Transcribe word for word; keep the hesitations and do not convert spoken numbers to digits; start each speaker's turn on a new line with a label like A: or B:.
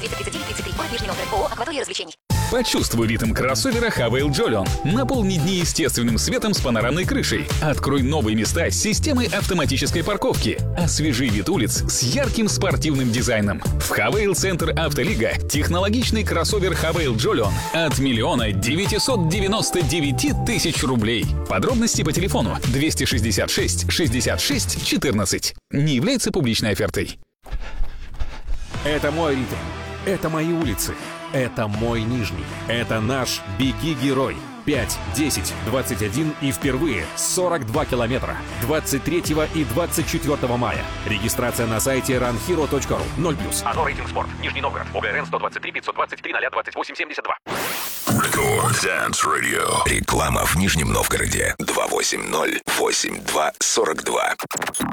A: двести тридцать девять тридцать три. Город Нижний Новгород. ООО «Акватория развлечений».
B: Почувствуй ритм кроссовера Havail Jolion. Наполни дни естественным светом с панорамной крышей. Открой новые места с системой автоматической парковки. Освежи вид улиц с ярким спортивным дизайном. В Havail Центр Автолига технологичный кроссовер Havail Jolion от миллиона девятисот девяноста девяти тысяч рублей. Подробности по телефону двести шестьдесят шесть шестьдесят шесть четырнадцать. Не является публичной офертой.
C: Это мой ритм. Это мои улицы. Это мой Нижний. Это наш «Беги, герой». пять, десять, двадцать один и впервые сорок два километра. двадцать третьего и двадцать четвёртого мая. Регистрация на сайте runhero точка ру. ноль плюс.
D: Ано рейтинг спорт. Нижний Новгород. ОГРН сто двадцать три пятьсот двадцать три ноль двадцать восемь семьдесят два.
E: Рекорд Dance Radio. Реклама в Нижнем Новгороде. два восемь ноль восемь два сорок два.